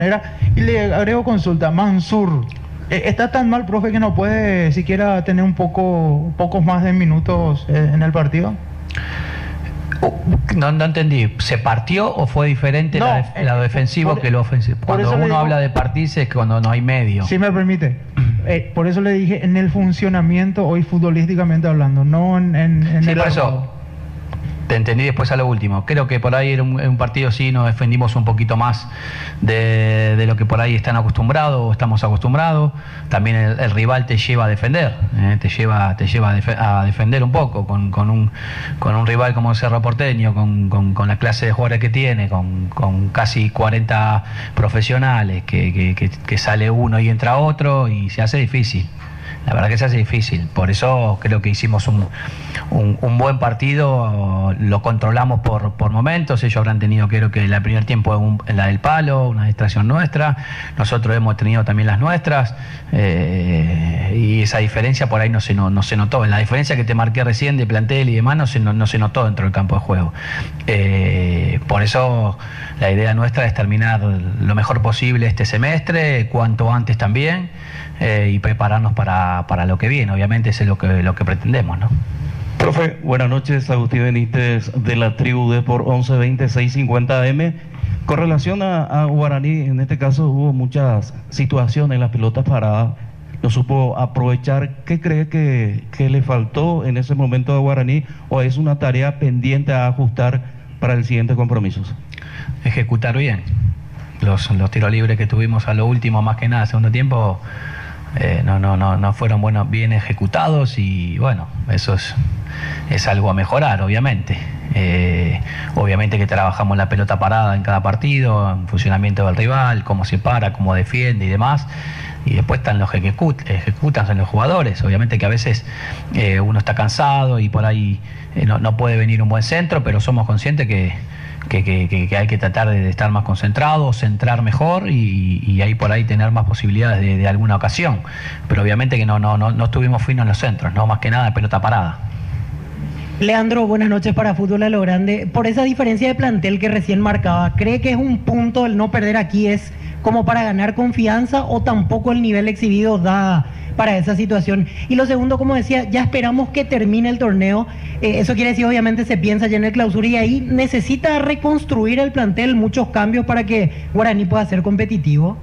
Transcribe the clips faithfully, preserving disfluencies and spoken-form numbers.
Era, y le agrego consulta, Mansur, eh, ¿está tan mal, profe, que no puede siquiera tener un poco, pocos más de minutos eh, en el partido? No, no entendí, ¿se partió o fue diferente no, la def eh, lo defensivo por, que lo ofensivo? Cuando uno digo, habla de partirse es cuando no hay medio. Si me permite, eh, por eso le dije en el funcionamiento hoy futbolísticamente hablando, no en, en, en sí, el por eso te entendí después a lo último. Creo que por ahí era un, un partido sí nos defendimos un poquito más de, de lo que por ahí están acostumbrados o estamos acostumbrados. También el, el rival te lleva a defender, eh, te lleva, te lleva a, def a defender un poco con, con, un, con un rival como Cerro Porteño, con, con, con la clase de jugadores que tiene, con, con casi cuarenta profesionales, que, que, que, que sale uno y entra otro y se hace difícil. La verdad que se hace difícil, por eso creo que hicimos un, un, un buen partido, lo controlamos por, por momentos, ellos habrán tenido creo que el primer tiempo un, la del palo, una distracción nuestra, nosotros hemos tenido también las nuestras, eh, y esa diferencia por ahí no se, no, no se notó, la diferencia que te marqué recién de plantel y demás no se, no, no se notó dentro del campo de juego, eh, por eso la idea nuestra es terminar lo mejor posible este semestre, cuanto antes también, eh, y prepararnos para, para lo que viene, obviamente eso es lo que, lo que pretendemos, ¿no? Profe, buenas noches, Agustín Benítez de la Tribu de por once veinte, seiscientos cincuenta A M. Con relación a, a Guaraní, en este caso hubo muchas situaciones, las pelotas paradas, no supo aprovechar. ¿Qué cree que, que le faltó en ese momento a Guaraní o es una tarea pendiente a ajustar para el siguiente compromiso? Ejecutar bien. Los, los tiros libres que tuvimos a lo último, más que nada, segundo tiempo, Eh, no, no, no, no fueron buenos, bien ejecutados y bueno, eso es, es algo a mejorar, obviamente. Eh, obviamente que trabajamos la pelota parada en cada partido, en funcionamiento del rival, cómo se para, cómo defiende y demás. Y después están los que ejecut, ejecutan, son los jugadores. Obviamente que a veces eh, uno está cansado y por ahí eh, no, no puede venir un buen centro, pero somos conscientes que Que, que, que hay que tratar de estar más concentrado, centrar mejor y, y ahí por ahí tener más posibilidades de, de alguna ocasión. Pero obviamente que no, no, no, no estuvimos finos en los centros, no más que nada de pelota parada. Leandro, buenas noches para Fútbol a lo Grande. Por esa diferencia de plantel que recién marcaba, ¿cree que es un punto el no perder aquí es como para ganar confianza o tampoco el nivel exhibido da para esa situación? Y lo segundo, como decía, ya esperamos que termine el torneo, eh, eso quiere decir obviamente se piensa ya en el clausura y ahí necesita reconstruir el plantel, muchos cambios para que Guaraní pueda ser competitivo.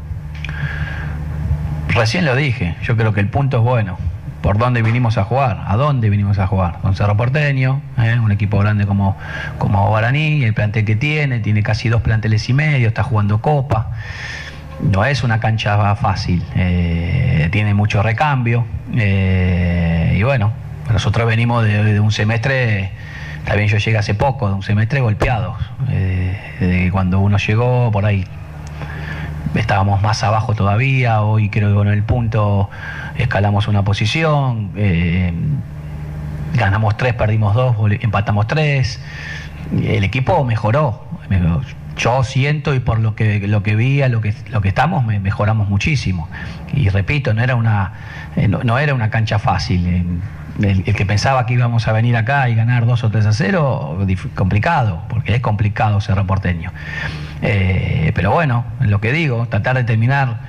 Recién lo dije, yo creo que el punto es bueno. ¿Por dónde vinimos a jugar? ¿A dónde vinimos a jugar? Con Cerro Porteño, ¿eh? Un equipo grande como, como Guaraní, el plantel que tiene, tiene casi dos planteles y medio, está jugando Copa. No es una cancha fácil, eh, tiene mucho recambio, eh, y bueno, nosotros venimos de, de un semestre, también yo llegué hace poco, de un semestre golpeados, eh, de cuando uno llegó por ahí estábamos más abajo todavía, hoy creo que con el punto escalamos una posición, eh, ganamos tres, perdimos dos, empatamos tres, el equipo mejoró, mejoró. Yo siento y por lo que lo que vi, a lo que lo que estamos, me mejoramos muchísimo. Y repito, no era una no, no era una cancha fácil. El, el que pensaba que íbamos a venir acá y ganar dos o tres a cero, complicado, porque es complicado Cerro Porteño. Eh, pero bueno, lo que digo, tratar de terminar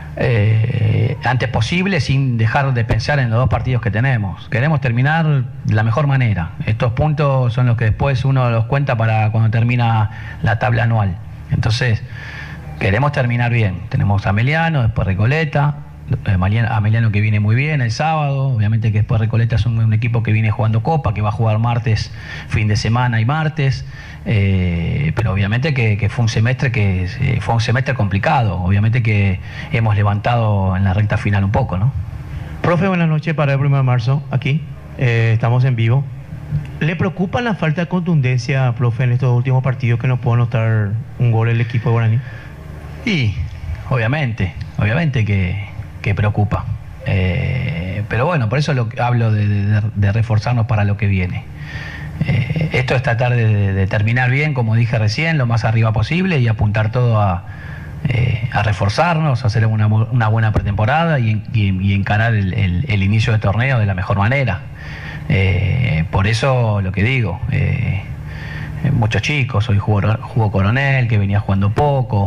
eh, antes posible sin dejar de pensar en los dos partidos que tenemos. Queremos terminar de la mejor manera. Estos puntos son los que después uno los cuenta para cuando termina la tabla anual. Entonces, queremos terminar bien. Tenemos a Ameliano, después Recoleta, Ameliano que viene muy bien el sábado, obviamente que después Recoleta es un, un equipo que viene jugando Copa, que va a jugar martes, fin de semana y martes, eh, pero obviamente que, que fue un semestre que eh, fue un semestre complicado, obviamente que hemos levantado en la recta final un poco, ¿no? Profe, buenas noches para el primero de marzo, aquí, eh, estamos en vivo. ¿Le preocupa la falta de contundencia, profe, en estos últimos partidos que no pudo anotar un gol el equipo de Guaraní? Y, obviamente, obviamente que que preocupa, eh, pero bueno, por eso lo que hablo de, de, de reforzarnos para lo que viene. Eh, esto es tratar de, de terminar bien, como dije recién, lo más arriba posible y apuntar todo a, eh, a reforzarnos, a hacer una, una buena pretemporada y, y, y encarar el, el, el inicio de torneo de la mejor manera. Eh, por eso lo que digo, eh, muchos chicos, hoy jugó, jugó Coronel, que venía jugando poco,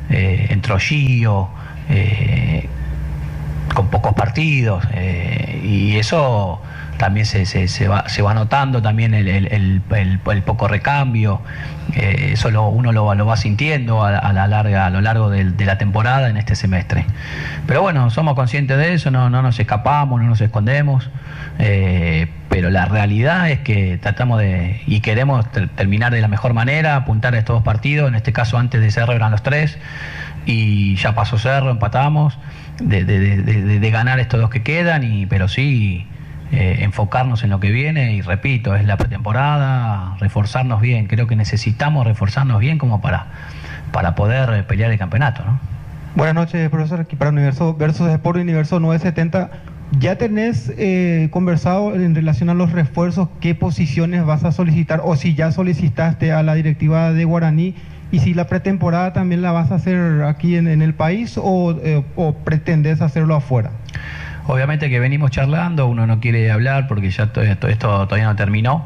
eh, entró Gio, eh, con pocos partidos, eh, y eso también se, se, se, va, se va notando también el, el, el, el, el poco recambio, eh, eso lo, uno lo, lo va sintiendo a, a, la larga, a lo largo de, de la temporada en este semestre. Pero bueno, somos conscientes de eso, no, no nos escapamos, no nos escondemos, eh, pero la realidad es que tratamos de y queremos ter, terminar de la mejor manera, apuntar a estos dos partidos, en este caso antes de Cerro eran los tres, y ya pasó Cerro, empatamos, de, de, de, de, de ganar estos dos que quedan, y pero sí... Eh, enfocarnos en lo que viene, y repito, es la pretemporada, reforzarnos bien, creo que necesitamos reforzarnos bien como para, para poder pelear el campeonato, ¿no? Buenas noches, profesor, aquí para Universo Versus Sport, Universo nueve setenta. ¿Ya tenés eh, conversado en relación a los refuerzos qué posiciones vas a solicitar, o si ya solicitaste a la directiva de Guaraní, y si la pretemporada también la vas a hacer aquí en, en el país o, eh, o pretendes hacerlo afuera? Obviamente que venimos charlando, uno no quiere hablar porque ya todo esto, esto todavía no terminó,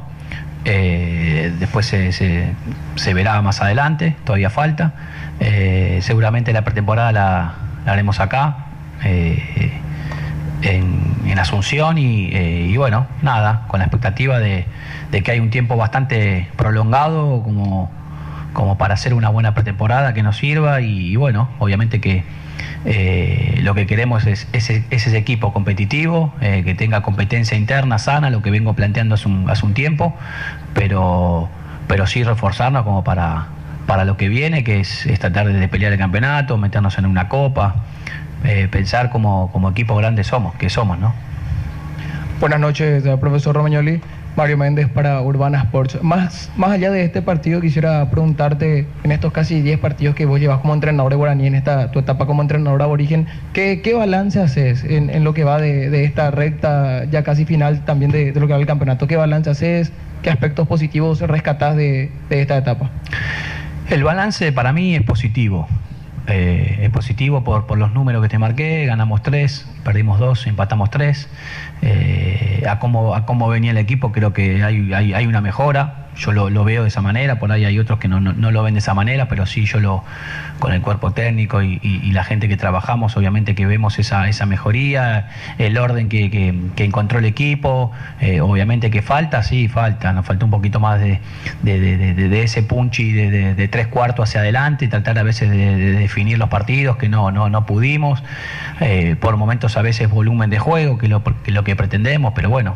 eh, después se, se, se verá más adelante, todavía falta, eh, seguramente la pretemporada la, la haremos acá, eh, en, en Asunción, y, eh, y bueno, nada, con la expectativa de, de que hay un tiempo bastante prolongado como, como para hacer una buena pretemporada que nos sirva, y, y bueno, obviamente que Eh, lo que queremos es, es, es ese equipo competitivo, eh, que tenga competencia interna sana, lo que vengo planteando hace un, hace un tiempo, pero, pero sí reforzarnos como para, para lo que viene, que es, es tratar de pelear el campeonato, meternos en una copa, eh, pensar como, como equipo grande somos, que somos, ¿no? Buenas noches, profesor Romagnoli. Mario Méndez para Urbana Sports. Más, más allá de este partido, quisiera preguntarte, en estos casi diez partidos que vos llevas como entrenador de Guaraní, en esta tu etapa como entrenador aborigen, ¿qué, qué balance haces en, en lo que va de, de esta recta ya casi final también de, de lo que va el campeonato? ¿Qué balance haces? ¿Qué aspectos positivos rescatás de, de esta etapa? El balance para mí es positivo. Eh, es positivo por, por los números que te marqué, ganamos tres, perdimos dos, empatamos tres. Eh, a, cómo, a cómo venía el equipo creo que hay, hay, hay una mejora, yo lo, lo veo de esa manera, por ahí hay otros que no, no, no lo ven de esa manera, pero sí yo lo, con el cuerpo técnico y, y, y la gente que trabajamos, obviamente que vemos esa, esa mejoría, el orden que, que, que encontró el equipo, eh, obviamente que falta, sí, falta, nos falta un poquito más de, de, de, de, de ese punchi de, de, de tres cuartos hacia adelante, tratar a veces de, de definir los partidos, que no, no, no pudimos, eh, por momentos a veces volumen de juego, que lo, que lo que pretendemos, pero bueno,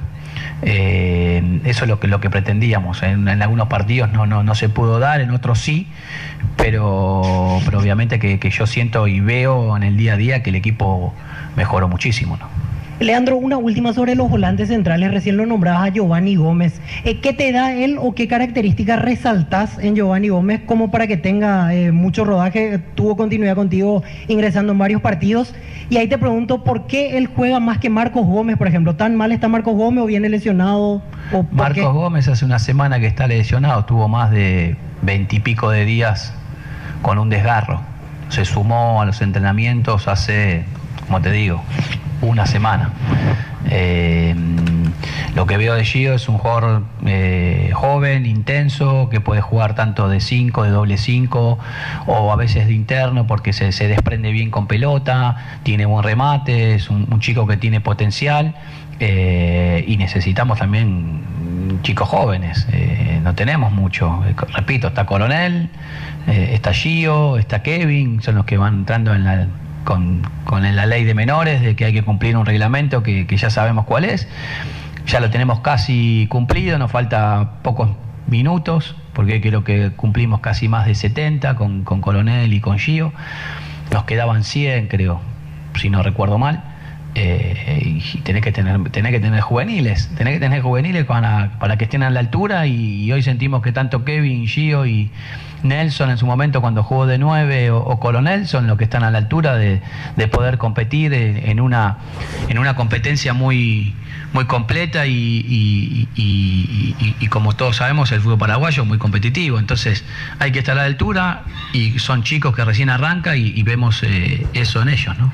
eh, eso es lo que, lo que pretendíamos. En, en algunos partidos no, no, no se pudo dar, en otros sí, pero, pero obviamente que, que yo siento y veo en el día a día que el equipo mejoró muchísimo, ¿no? Leandro, una última sobre los volantes centrales. Recién lo nombrabas a Giovanni Gómez. Eh, ¿Qué te da él o qué características resaltás en Giovanni Gómez como para que tenga eh, mucho rodaje? Tuvo continuidad contigo ingresando en varios partidos. Y ahí te pregunto, ¿por qué él juega más que Marcos Gómez, por ejemplo? ¿Tan mal está Marcos Gómez o viene lesionado? ¿O Marcos qué? Gómez hace una semana que está lesionado. Tuvo más de veintipico de días con un desgarro. Se sumó a los entrenamientos hace, como te digo, una semana. Eh, lo que veo de Gio es un jugador eh, joven, intenso, que puede jugar tanto de cinco, de doble cinco, o a veces de interno, porque se, se desprende bien con pelota, tiene buen remate, es un, un chico que tiene potencial, eh, y necesitamos también chicos jóvenes, eh, no tenemos mucho, eh, repito, está Coronel, eh, está Gio, está Kevin, son los que van entrando en la Con, con la ley de menores, de que hay que cumplir un reglamento que, que ya sabemos cuál es. Ya lo tenemos casi cumplido, nos falta pocos minutos, porque creo que cumplimos casi más de setenta con, con Coronel y con Gio. Nos quedaban cien, creo, si no recuerdo mal. Eh, y tenés que tener, tenés que tener juveniles, tenés que tener juveniles para, para que estén a la altura, y, y hoy sentimos que tanto Kevin, Gio y Nelson en su momento cuando jugó de nueve o, o Coronel son los que están a la altura de, de poder competir en, en una en una competencia muy muy completa y, y, y, y, y como todos sabemos el fútbol paraguayo es muy competitivo, entonces hay que estar a la altura y son chicos que recién arrancan y, y vemos eh, eso en ellos, ¿no?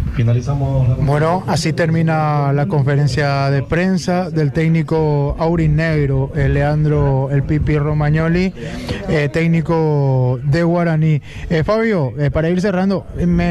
Finalizamos la Bueno, así termina la conferencia de prensa del técnico aurinegro, eh, Leandro El Pipi Romagnoli, eh, técnico de Guaraní. Eh, Fabio, eh, para ir cerrando,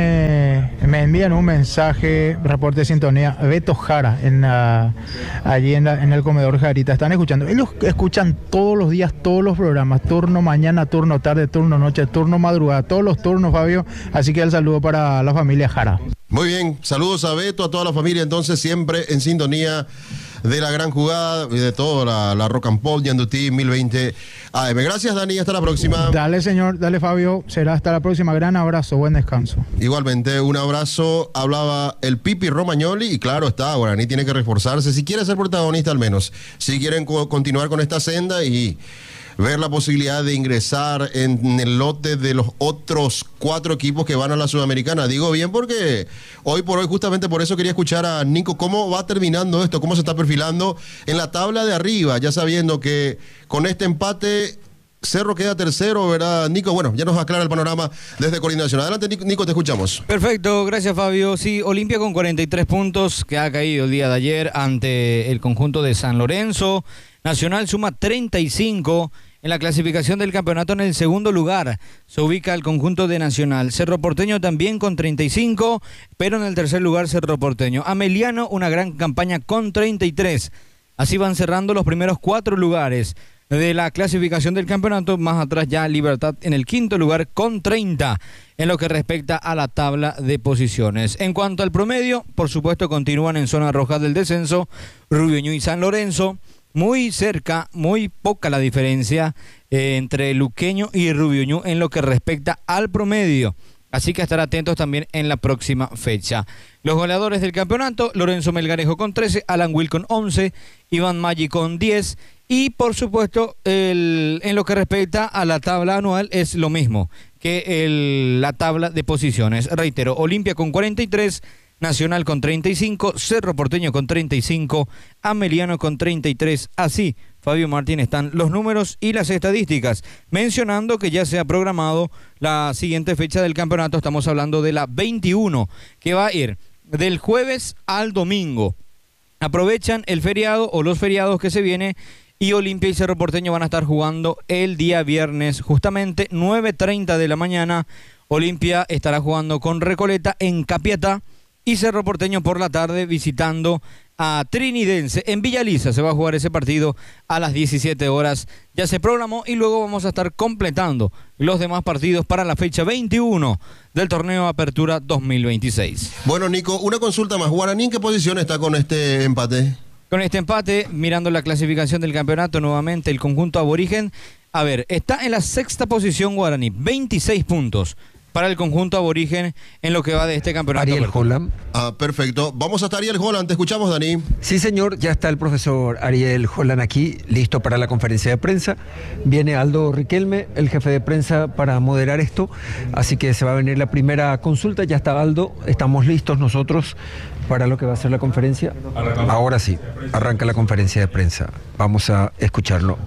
me, me envían un mensaje, reporte de sintonía, Beto Jara, en, uh, allí en, la, en el comedor Jarita. Están escuchando, ellos escuchan todos los días, todos los programas, turno mañana, turno tarde, turno noche, turno madrugada, todos los turnos, Fabio. Así que el saludo para la familia Jara. Muy bien, saludos a Beto, a toda la familia, entonces siempre en sintonía de la gran jugada y de toda la, la Rock and Pop, Yandutí mil veinte A M. Gracias, Dani, hasta la próxima. Dale, señor, dale, Fabio, será hasta la próxima. Gran abrazo, buen descanso. Igualmente, un abrazo. Hablaba el Pipi Romagnoli y claro está, Guaraní tiene que reforzarse si quiere ser protagonista al menos, si quieren co- continuar con esta senda y ver la posibilidad de ingresar en el lote de los otros cuatro equipos que van a la Sudamericana. Digo bien porque hoy por hoy, justamente por eso quería escuchar a Nico cómo va terminando esto, cómo se está perfilando en la tabla de arriba, ya sabiendo que con este empate Cerro queda tercero, ¿verdad, Nico? Bueno, ya nos aclara el panorama desde Coordinación. Adelante, Nico, Nico, te escuchamos. Perfecto, gracias, Fabio. Sí, Olimpia con cuarenta y tres puntos, que ha caído el día de ayer ante el conjunto de San Lorenzo. Nacional suma treinta y cinco. En la clasificación del campeonato, en el segundo lugar se ubica el conjunto de Nacional. Cerro Porteño también con treinta y cinco, pero en el tercer lugar Cerro Porteño. Ameliano, una gran campaña con treinta y tres. Así van cerrando los primeros cuatro lugares de la clasificación del campeonato. Más atrás ya Libertad en el quinto lugar con treinta en lo que respecta a la tabla de posiciones. En cuanto al promedio, por supuesto continúan en zona roja del descenso Rubio Ñu y San Lorenzo. Muy cerca, muy poca la diferencia eh, entre Luqueño y Rubio Ñu en lo que respecta al promedio. Así que estar atentos también en la próxima fecha. Los goleadores del campeonato: Lorenzo Melgarejo con trece, Alan Will con once, Iván Maggi con diez. Y por supuesto, el, en lo que respecta a la tabla anual es lo mismo que el, la tabla de posiciones. Reitero, Olimpia con cuarenta y tres, Nacional con treinta y cinco, Cerro Porteño con treinta y cinco, Ameliano con treinta y tres. Así, Fabio Martín, están los números y las estadísticas. Mencionando que ya se ha programado la siguiente fecha del campeonato. Estamos hablando de la veintiuno, que va a ir del jueves al domingo. Aprovechan el feriado o los feriados que se viene y Olimpia y Cerro Porteño van a estar jugando el día viernes, justamente nueve treinta de la mañana. Olimpia estará jugando con Recoleta en Capiatá y Cerro Porteño por la tarde visitando a Trinidense en Villa Lisa. Se va a jugar ese partido a las diecisiete horas. Ya se programó y luego vamos a estar completando los demás partidos para la fecha veintiuno del torneo Apertura dos mil veintiséis. Bueno, Nico, una consulta más. ¿Guaraní en qué posición está con este empate? Con este empate, mirando la clasificación del campeonato nuevamente, el conjunto aborigen, a ver, está en la sexta posición Guaraní, veintiséis puntos para el conjunto aborigen en lo que va de este campeonato. Ariel Holland. Ah, perfecto. Vamos hasta Ariel Holland. Te escuchamos, Dani. Sí, señor. Ya está el profesor Ariel Holland aquí, listo para la conferencia de prensa. Viene Aldo Riquelme, el jefe de prensa, para moderar esto. Así que se va a venir la primera consulta. Ya está Aldo. Estamos listos nosotros para lo que va a ser la conferencia. Ahora sí, arranca la conferencia de prensa. Vamos a escucharlo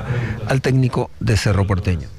al técnico de Cerro Porteño.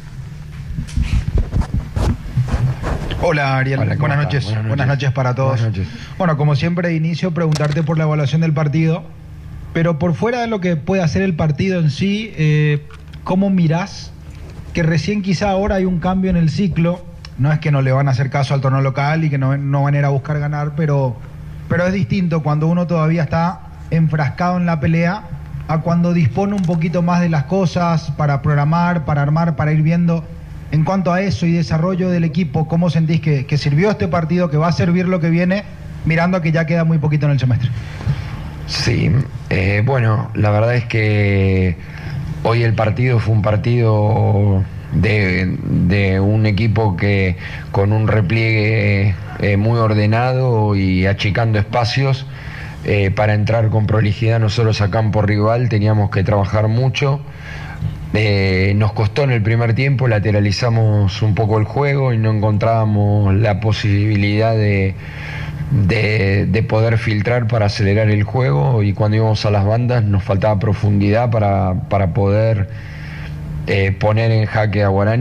Hola, Ariel, Hola, buenas, noches. buenas noches. Buenas noches para todos. Buenas noches. Bueno, como siempre de inicio, preguntarte por la evaluación del partido, pero por fuera de lo que puede hacer el partido en sí, eh, ¿cómo mirás que recién quizá ahora hay un cambio en el ciclo? No es que no le van a hacer caso al torneo local y que no, no van a ir a buscar ganar, pero, pero es distinto cuando uno todavía está enfrascado en la pelea a cuando dispone un poquito más de las cosas para programar, para armar, para ir viendo. En cuanto a eso y desarrollo del equipo, ¿cómo sentís que, que sirvió este partido, que va a servir lo que viene, mirando a que ya queda muy poquito en el semestre? Sí, eh, bueno, la verdad es que hoy el partido fue un partido de, de un equipo que con un repliegue eh, muy ordenado y achicando espacios eh, para entrar con prolijidad nosotros a campo rival teníamos que trabajar mucho. Eh, nos costó en el primer tiempo, lateralizamos un poco el juego y no encontrábamos la posibilidad de, de, de poder filtrar para acelerar el juego, y cuando íbamos a las bandas nos faltaba profundidad para, para poder eh, poner en jaque a Guaraní.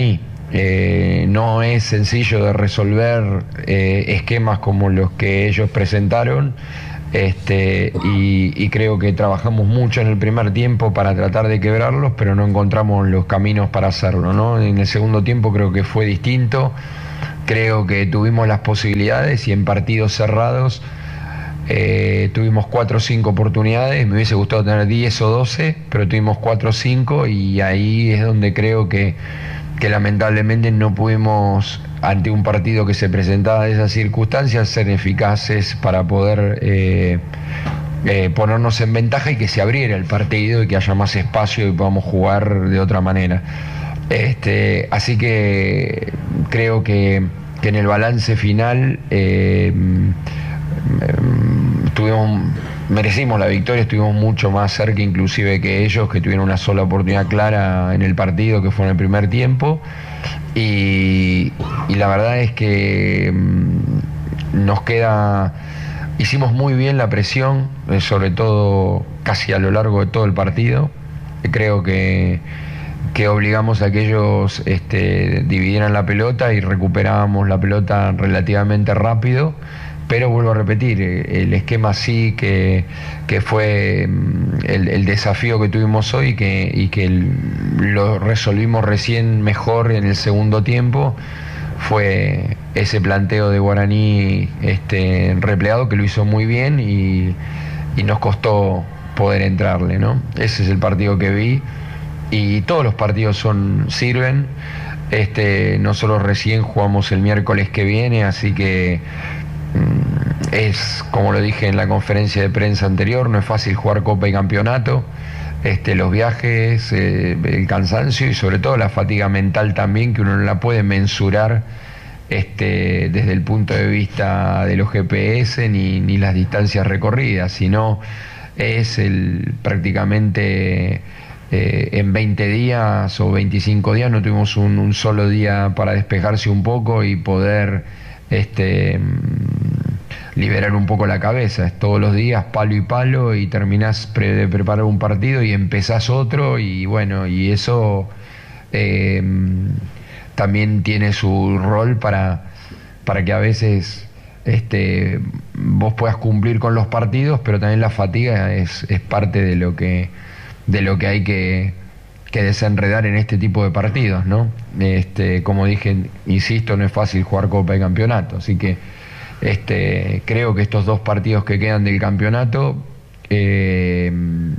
eh, no es sencillo de resolver eh, esquemas como los que ellos presentaron. Este, y, y creo que trabajamos mucho en el primer tiempo para tratar de quebrarlos, pero no encontramos los caminos para hacerlo, ¿no? En el segundo tiempo creo que fue distinto, creo que tuvimos las posibilidades y en partidos cerrados eh, tuvimos cuatro o cinco oportunidades. Me hubiese gustado tener diez o doce, pero tuvimos cuatro o cinco y ahí es donde creo que, que lamentablemente no pudimos, ante un partido que se presentaba de esas circunstancias, ser eficaces para poder eh, eh, ponernos en ventaja y que se abriera el partido y que haya más espacio y podamos jugar de otra manera. Este, así que creo que, que en el balance final eh, tuvimos, merecimos la victoria, estuvimos mucho más cerca inclusive que ellos, que tuvieron una sola oportunidad clara en el partido, que fue en el primer tiempo. Y, y la verdad es que mmm, nos queda, hicimos muy bien la presión, eh, sobre todo casi a lo largo de todo el partido. Creo que, que obligamos a que ellos este, dividieran la pelota y recuperábamos la pelota relativamente rápido. Pero vuelvo a repetir, el esquema sí que, que fue el, el desafío que tuvimos hoy que, y que el, lo resolvimos recién mejor en el segundo tiempo, fue ese planteo de Guaraní este, replegado, que lo hizo muy bien y, y nos costó poder entrarle, ¿no? Ese es el partido que vi y todos los partidos son sirven. Este, nosotros recién jugamos el miércoles que viene, así que es, como lo dije en la conferencia de prensa anterior, no es fácil jugar Copa y Campeonato. Este, los viajes, eh, el cansancio y sobre todo la fatiga mental también, que uno no la puede mensurar este, desde el punto de vista de los G P S ni, ni las distancias recorridas, sino es el prácticamente eh, en veinte días o veinticinco días no tuvimos un, un solo día para despejarse un poco y poder este, liberar un poco la cabeza. Es todos los días palo y palo y terminás pre de preparar un partido y empezás otro y bueno, y eso eh, también tiene su rol para, para que a veces este, vos puedas cumplir con los partidos, pero también la fatiga es, es parte de lo que, de lo que hay que, que desenredar en este tipo de partidos, ¿no? Este, como dije, insisto, no es fácil jugar Copa y Campeonato, así que Este, creo que estos dos partidos que quedan del campeonato eh,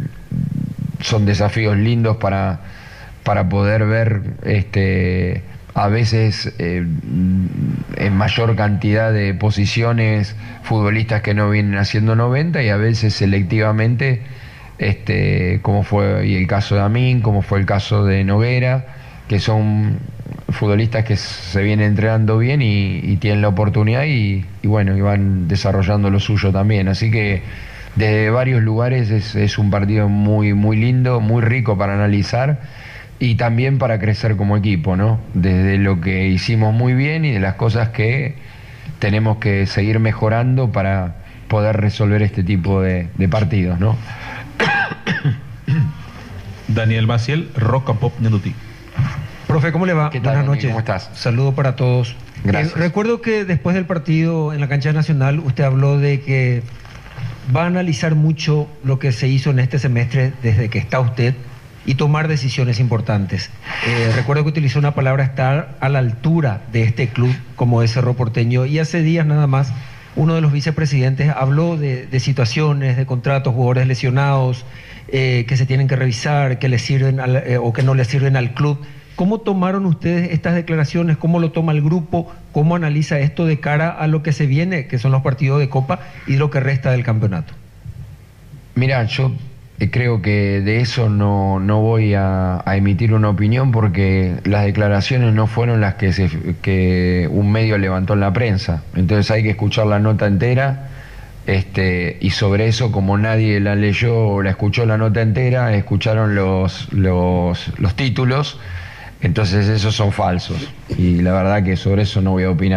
son desafíos lindos para, para poder ver este, a veces eh, en mayor cantidad de posiciones futbolistas que no vienen haciendo noventa y a veces selectivamente, este, como fue y el caso de Amin, como fue el caso de Noguera, que son futbolistas que se vienen entrenando bien y, y tienen la oportunidad y, y bueno, y van desarrollando lo suyo también. Así que desde varios lugares es, es un partido muy, muy lindo, muy rico para analizar y también para crecer como equipo, ¿no? Desde lo que hicimos muy bien y de las cosas que tenemos que seguir mejorando para poder resolver este tipo de, de partidos, ¿no? Daniel Maciel, Roca Pop Ñandutí. Profe, ¿cómo le va? ¿Qué tal, Buenas Dani? noches. ¿Cómo estás? Saludo para todos. Gracias. Eh, recuerdo que después del partido en la cancha nacional usted habló de que va a analizar mucho lo que se hizo en este semestre desde que está usted y tomar decisiones importantes. Eh, recuerdo que utilizó una palabra, estar a la altura de este club como es Cerro Porteño, y hace días nada más uno de los vicepresidentes habló de, de situaciones, de contratos, jugadores lesionados eh, que se tienen que revisar, que le sirven al, eh, o que no le sirven al club. ¿Cómo tomaron ustedes estas declaraciones? ¿Cómo lo toma el grupo? ¿Cómo analiza esto de cara a lo que se viene, que son los partidos de Copa y lo que resta del campeonato? Mira, yo creo que de eso no, no voy a, a emitir una opinión porque las declaraciones no fueron las que, se, que un medio levantó en la prensa. Entonces hay que escuchar la nota entera este, y sobre eso, como nadie la leyó o la escuchó la nota entera, escucharon los, los, los títulos. Entonces esos son falsos y la verdad que sobre eso no voy a opinar.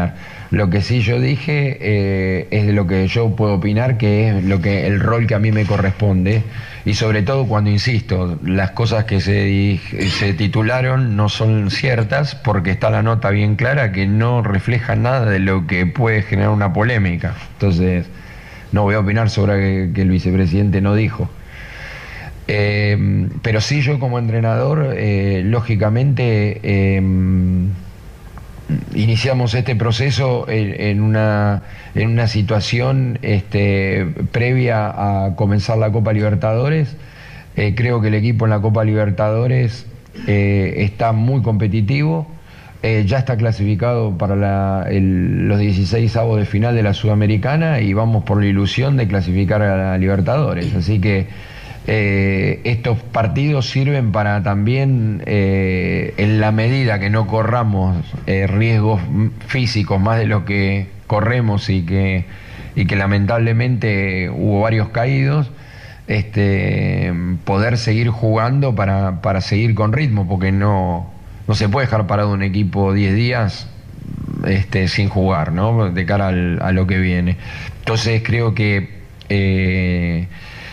Lo que sí yo dije eh, es de lo que yo puedo opinar, que es lo que el rol que a mí me corresponde, y sobre todo cuando, insisto, las cosas que se, se titularon no son ciertas, porque está la nota bien clara que no refleja nada de lo que puede generar una polémica. Entonces, no voy a opinar sobre que, que el vicepresidente no dijo. Eh, pero sí, yo como entrenador, eh, lógicamente, eh, iniciamos este proceso en, en, una, en una situación este, previa a comenzar la Copa Libertadores. Eh, creo que el equipo en la Copa Libertadores eh, está muy competitivo. Eh, ya está clasificado para la, el, los dieciseisavos de final de la Sudamericana y vamos por la ilusión de clasificar a la Libertadores. Así que Eh, estos partidos sirven para también, eh, en la medida que no corramos eh, riesgos físicos más de lo que corremos y que, y que lamentablemente hubo varios caídos, este, poder seguir jugando para, para seguir con ritmo, porque no, no se puede dejar parado un equipo diez días este, sin jugar, ¿no? De cara al, a lo que viene. Entonces creo que eh,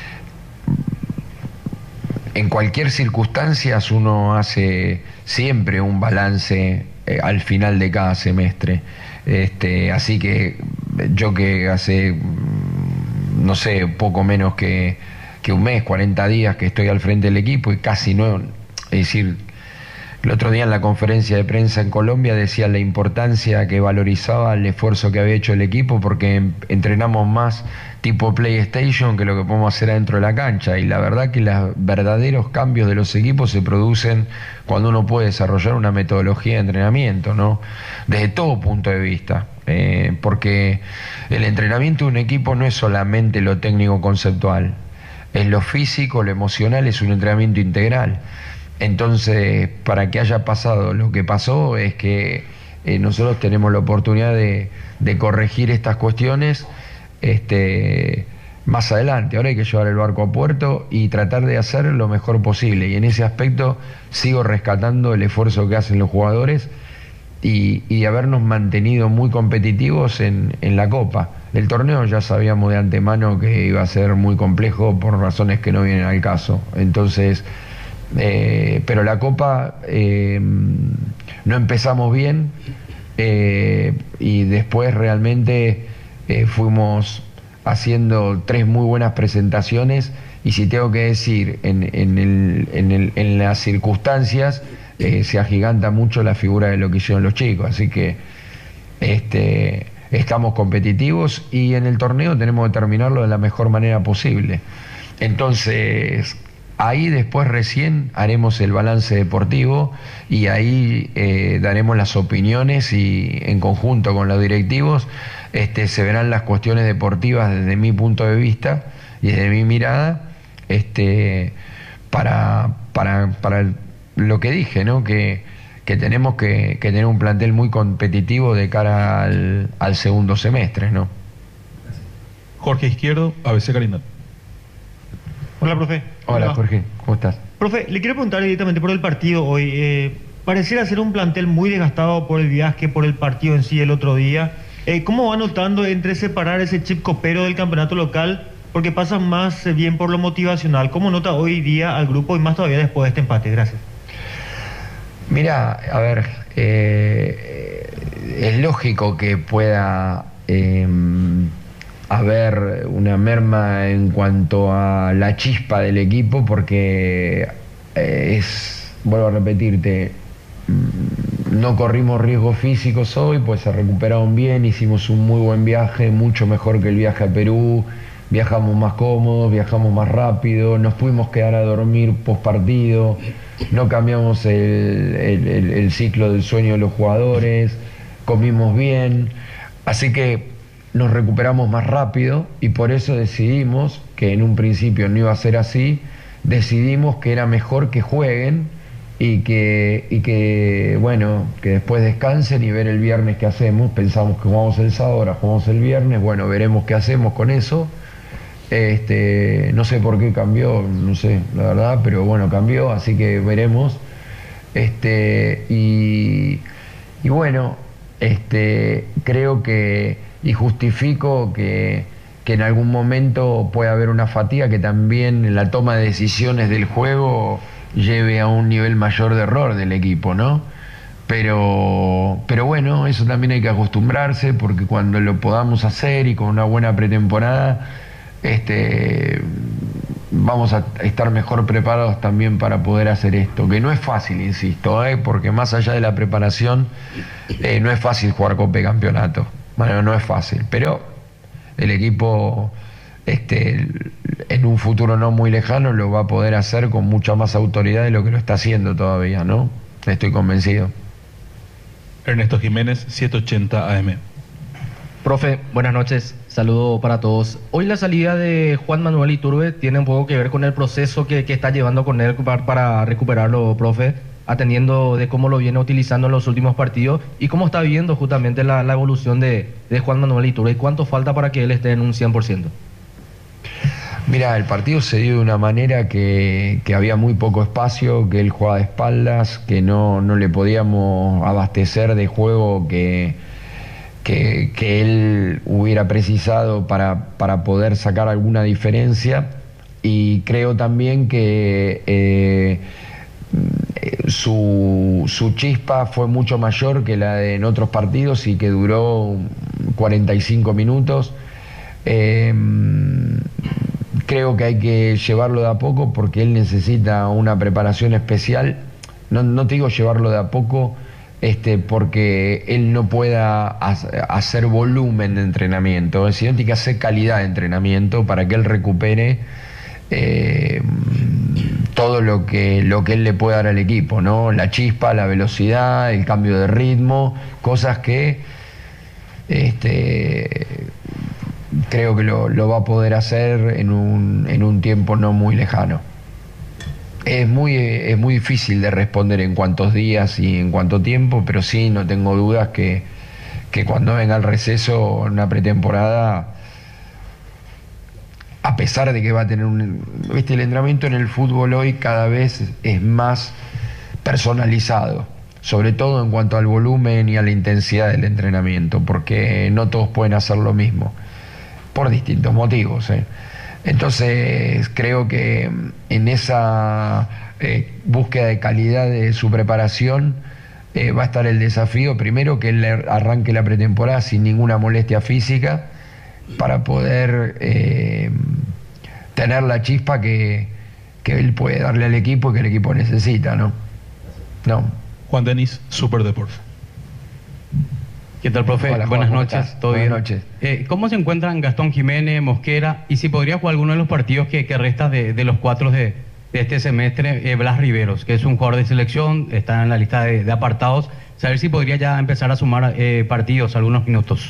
en cualquier circunstancia uno hace siempre un balance eh, al final de cada semestre. Este, así que yo que hace, no sé, poco menos que, que un mes, cuarenta días que estoy al frente del equipo y casi no, es decir, el otro día en la conferencia de prensa en Colombia decía la importancia que valorizaba el esfuerzo que había hecho el equipo porque entrenamos más tipo PlayStation que lo que podemos hacer adentro de la cancha, y la verdad que los verdaderos cambios de los equipos se producen cuando uno puede desarrollar una metodología de entrenamiento, ¿no? Desde todo punto de vista, eh, porque el entrenamiento de un equipo no es solamente lo técnico conceptual, es lo físico, lo emocional, es un entrenamiento integral. Entonces, para que haya pasado lo que pasó es que eh, nosotros tenemos la oportunidad de, de corregir estas cuestiones este, más adelante. Ahora hay que llevar el barco a puerto y tratar de hacer lo mejor posible, y en ese aspecto sigo rescatando el esfuerzo que hacen los jugadores y, y de habernos mantenido muy competitivos en, en la Copa. El torneo ya sabíamos de antemano que iba a ser muy complejo por razones que no vienen al caso. Entonces, Eh, pero la Copa eh, no empezamos bien eh, y después realmente eh, fuimos haciendo tres muy buenas presentaciones, y si tengo que decir en, en, el, en, el, en las circunstancias eh, se agiganta mucho la figura de lo que hicieron los chicos, así que este, estamos competitivos y en el torneo tenemos que terminarlo de la mejor manera posible. Entonces ahí después recién haremos el balance deportivo y ahí eh, daremos las opiniones y en conjunto con los directivos este, se verán las cuestiones deportivas desde mi punto de vista y desde mi mirada este, para, para, para lo que dije, ¿no? que, que tenemos que, que tener un plantel muy competitivo de cara al, al segundo semestre, ¿no? Jorge Izquierdo, A B C Carinat. Hola, profe. Hola, Jorge, ¿cómo estás? Profe, le quiero preguntar directamente por el partido hoy. Eh, pareciera ser un plantel muy desgastado por el viaje, por el partido en sí el otro día. Eh, ¿Cómo va notando entre separar ese chip copero del campeonato local? Porque pasa más bien por lo motivacional. ¿Cómo nota hoy día al grupo y más todavía después de este empate? Gracias. Mira, a ver, eh, es lógico que pueda eh, haber una merma en cuanto a la chispa del equipo, porque eh, es, vuelvo a repetirte, no corrimos riesgos físicos hoy, pues se recuperaron bien, hicimos un muy buen viaje, mucho mejor que el viaje a Perú, viajamos más cómodos, viajamos más rápido, nos pudimos quedar a dormir post partido, no cambiamos el, el, el, el ciclo del sueño de los jugadores, comimos bien, así que nos recuperamos más rápido y por eso decidimos, que en un principio no iba a ser así, decidimos que era mejor que jueguen y que, y que bueno, que después descansen y ver el viernes qué hacemos. Pensamos que jugamos el sábado, ahora jugamos el viernes, bueno, veremos qué hacemos con eso. Este, no sé por qué cambió, no sé, la verdad, pero bueno, cambió, así que veremos. Este, y, y bueno, este, creo que y justifico que, que en algún momento puede haber una fatiga que también en la toma de decisiones del juego lleve a un nivel mayor de error del equipo, ¿no? Pero, pero bueno, eso también hay que acostumbrarse, porque cuando lo podamos hacer y con una buena pretemporada, este, vamos a estar mejor preparados también para poder hacer esto, que no es fácil, insisto, ¿eh? Porque más allá de la preparación, eh, no es fácil jugar Copa y Campeonato. Bueno, no es fácil, pero el equipo este, en un futuro no muy lejano lo va a poder hacer con mucha más autoridad de lo que lo está haciendo todavía, ¿no? Estoy convencido. Ernesto Jiménez, setecientos ochenta A M. Profe, buenas noches, saludo para todos. Hoy la salida de Juan Manuel Iturbe tiene un poco que ver con el proceso que, que está llevando con él para, para recuperarlo, profe, atendiendo de cómo lo viene utilizando en los últimos partidos y cómo está viendo justamente la, la evolución de, de Juan Manuel Iturbe y cuánto falta para que él esté en un cien por ciento. Mira, el partido se dio de una manera que, que había muy poco espacio, que él jugaba de espaldas, que no, no le podíamos abastecer de juego que, que, que él hubiera precisado para, para poder sacar alguna diferencia. Y creo también que eh, su, su chispa fue mucho mayor que la de en otros partidos y que duró cuarenta y cinco minutos. Eh, Creo que hay que llevarlo de a poco porque él necesita una preparación especial. No, no te digo llevarlo de a poco este, porque él no pueda hacer volumen de entrenamiento, sino tiene que hacer calidad de entrenamiento para que él recupere eh, todo lo que, lo que él le puede dar al equipo, ¿no? La chispa, la velocidad, el cambio de ritmo, cosas que este, creo que lo, lo va a poder hacer en un, en un tiempo no muy lejano. Es muy, es muy difícil de responder en cuántos días y en cuánto tiempo, pero sí, no tengo dudas que, que cuando venga el receso, una pretemporada, a pesar de que va a tener un... ¿Viste? El entrenamiento en el fútbol hoy cada vez es más personalizado, sobre todo en cuanto al volumen y a la intensidad del entrenamiento, porque no todos pueden hacer lo mismo, por distintos motivos, ¿eh? Entonces creo que en esa eh, búsqueda de calidad de su preparación eh, va a estar el desafío, primero que él arranque la pretemporada sin ninguna molestia física para poder eh, tener la chispa que, que él puede darle al equipo y que el equipo necesita, ¿no? No. Juan Denis, Super Deportes. ¿Qué tal, profe? Hola, Juan, buenas ¿cómo noches. estás? ¿Todo Buenas bien? noches. Eh, ¿Cómo se encuentran Gastón Jiménez, Mosquera? Y si podría jugar alguno de los partidos que, que resta de, de los cuatro de, de este semestre, eh, Blas Riveros, que es un jugador de selección, está en la lista de, de apartados. Saber si podría ya empezar a sumar eh, partidos, algunos minutos.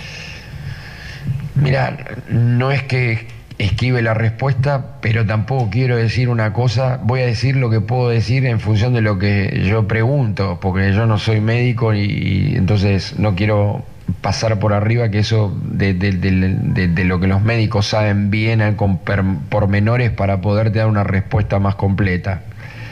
Mira, no es que esquive la respuesta, pero tampoco quiero decir una cosa, voy a decir lo que puedo decir en función de lo que yo pregunto, porque yo no soy médico y, y entonces no quiero pasar por arriba que eso de, de, de, de, de lo que los médicos saben bien con per, pormenores para poderte dar una respuesta más completa.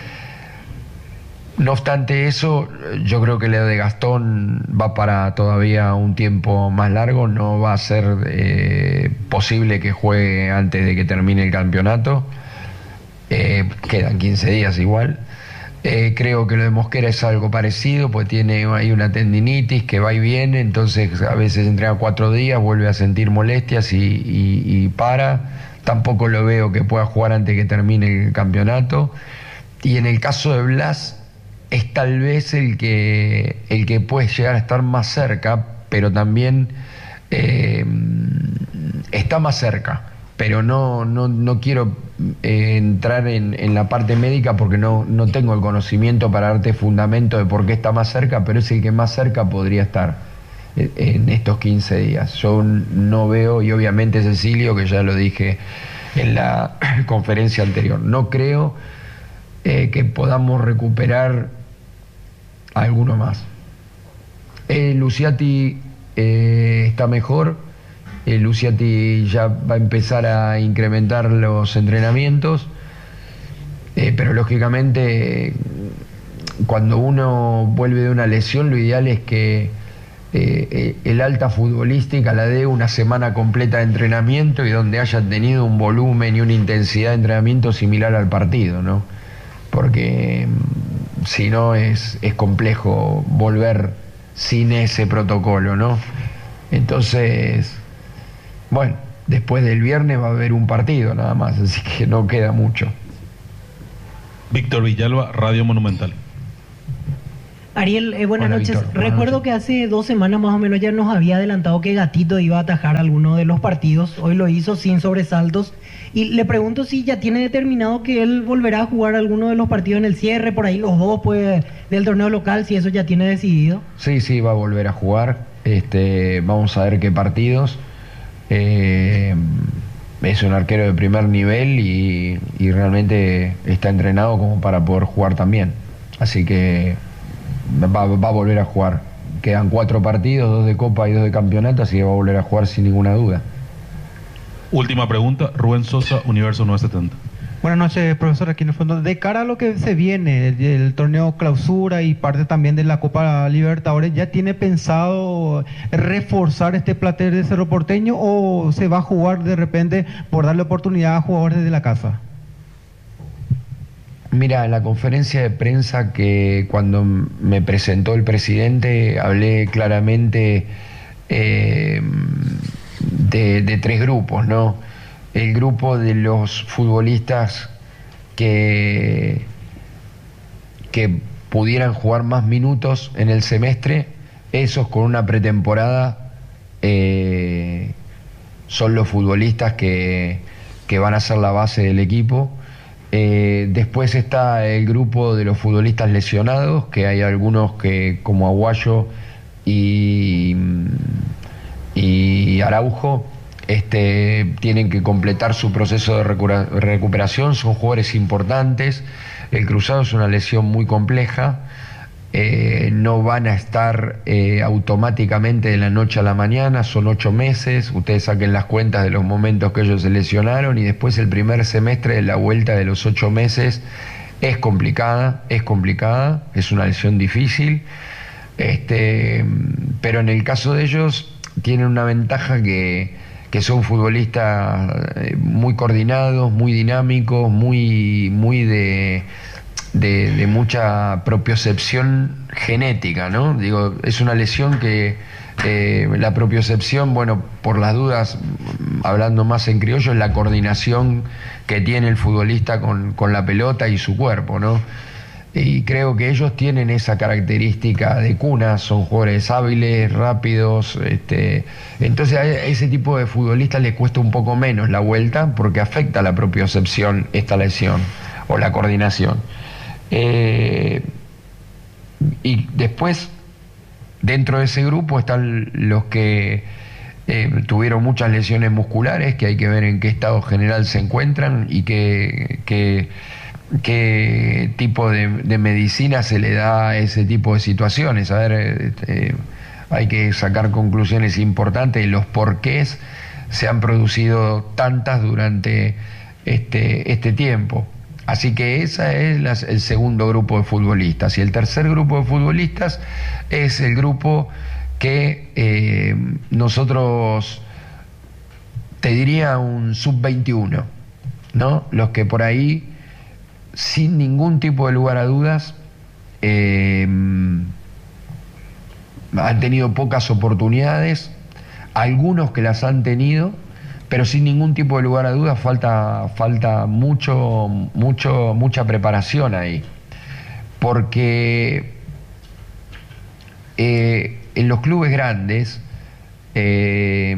No obstante eso, yo creo que lo de Gastón va para todavía un tiempo más largo, no va a ser eh, posible que juegue antes de que termine el campeonato, eh, quedan quince días igual. Eh, creo que lo de Mosquera es algo parecido, pues tiene ahí una tendinitis que va y viene, entonces a veces entrena cuatro días, vuelve a sentir molestias y, y, y para. Tampoco lo veo que pueda jugar antes de que termine el campeonato. Y en el caso de Blas, es tal vez el que, el que puede llegar a estar más cerca, pero también eh, está más cerca. Pero no, no, no quiero eh, entrar en, en la parte médica porque no, no tengo el conocimiento para darte fundamento de por qué está más cerca, pero es el que más cerca podría estar en estos quince días. Yo no veo, y obviamente Cecilio, que ya lo dije en la conferencia anterior, no creo eh, que podamos recuperar alguno más. Eh, Luciati eh, está mejor. Eh, Luciati ya va a empezar a incrementar los entrenamientos, eh, pero lógicamente cuando uno vuelve de una lesión lo ideal es que eh, el alta futbolística la dé una semana completa de entrenamiento y donde hayan tenido un volumen y una intensidad de entrenamiento similar al partido, ¿no? Porque si no es, es complejo volver sin ese protocolo, ¿no? Entonces, bueno, después del viernes va a haber un partido nada más, así que no queda mucho. Víctor Villalba, Radio Monumental. Ariel, eh, buenas Hola, noches. Víctor. Buenas Recuerdo noches. que hace dos semanas más o menos ya nos había adelantado que Gatito iba a atajar alguno de los partidos. Hoy lo hizo sin sobresaltos. Y le pregunto si ya tiene determinado que él volverá a jugar alguno de los partidos en el cierre, por ahí los dos pues, del torneo local, si eso ya tiene decidido. Sí, sí, va a volver a jugar. Este, vamos a ver qué partidos. Eh, es un arquero de primer nivel y, y realmente está entrenado como para poder jugar también. Así que va, va a volver a jugar. Quedan cuatro partidos, dos de Copa y dos de Campeonato, así que va a volver a jugar sin ninguna duda. Última pregunta, Rubén Sosa, Universo novecientos setenta. Buenas noches, profesor. Aquí en el fondo, de cara a lo que se viene, el, el torneo clausura y parte también de la Copa Libertadores, ¿ya tiene pensado reforzar este plantel de Cerro Porteño o se va a jugar de repente por darle oportunidad a jugadores de la casa? Mira, en la conferencia de prensa que cuando me presentó el presidente hablé claramente eh, de, de tres grupos, ¿no? El grupo de los futbolistas que, que pudieran jugar más minutos en el semestre, esos con una pretemporada eh, son los futbolistas que, que van a ser la base del equipo. Eh, después está el grupo de los futbolistas lesionados, que hay algunos que como Aguayo y, y Araujo este, tienen que completar su proceso de recupera- recuperación, son jugadores importantes. El cruzado es una lesión muy compleja, eh, no van a estar eh, automáticamente de la noche a la mañana, son ocho meses, ustedes saquen las cuentas de los momentos que ellos se lesionaron y después el primer semestre de la vuelta de los ocho meses es complicada, es complicada, es una lesión difícil, este, pero en el caso de ellos tienen una ventaja que que son futbolistas muy coordinados, muy dinámicos, muy, muy de, de, de mucha propiocepción genética, ¿no? Digo, es una lesión que eh, la propiocepción, bueno, por las dudas, hablando más en criollo, es la coordinación que tiene el futbolista con, con la pelota y su cuerpo, ¿no? Y creo que ellos tienen esa característica de cuna, son jugadores hábiles, rápidos, este, entonces a ese tipo de futbolistas les cuesta un poco menos la vuelta porque afecta la propiocepción esta lesión o la coordinación. Eh, y después, dentro de ese grupo están los que eh, tuvieron muchas lesiones musculares, que hay que ver en qué estado general se encuentran y que... que qué tipo de, de medicina se le da a ese tipo de situaciones. A ver, eh, hay que sacar conclusiones importantes de los porqués se han producido tantas durante este, este tiempo. Así que ese es la, el segundo grupo de futbolistas. Y el tercer grupo de futbolistas es el grupo que eh, nosotros, te diría un sub veintiuno, ¿no? Los que por ahí, sin ningún tipo de lugar a dudas, eh, han tenido pocas oportunidades, algunos que las han tenido, pero sin ningún tipo de lugar a dudas falta, falta mucho, mucho, mucha preparación ahí, porque eh, en los clubes grandes eh,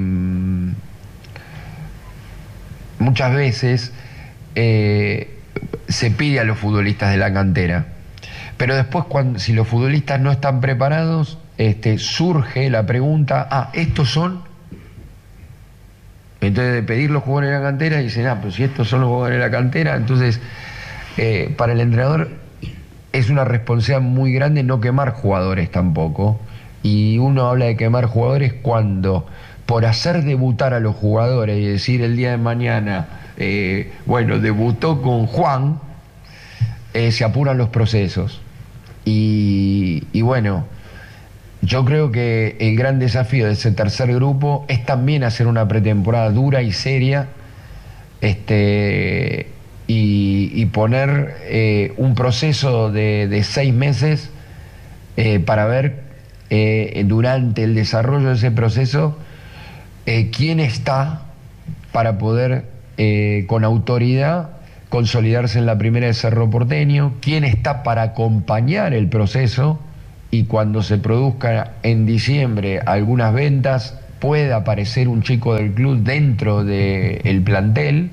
muchas veces eh, se pide a los futbolistas de la cantera, pero después cuando, si los futbolistas no están preparados, este, surge la pregunta, ah, ¿estos son? Entonces de pedir los jugadores de la cantera dicen, ah, pero si estos son los jugadores de la cantera, entonces eh, para el entrenador es una responsabilidad muy grande no quemar jugadores tampoco, y uno habla de quemar jugadores cuando por hacer debutar a los jugadores y decir el día de mañana, Eh, bueno, debutó con Juan, eh, se apuran los procesos. Y, y bueno, yo creo que el gran desafío de ese tercer grupo es también hacer una pretemporada dura y seria, este, y, y poner eh, un proceso de, de seis meses eh, para ver eh, durante el desarrollo de ese proceso eh, quién está para poder eh, con autoridad consolidarse en la primera de Cerro Porteño, quién está para acompañar el proceso y cuando se produzca en diciembre algunas ventas pueda aparecer un chico del club dentro del plantel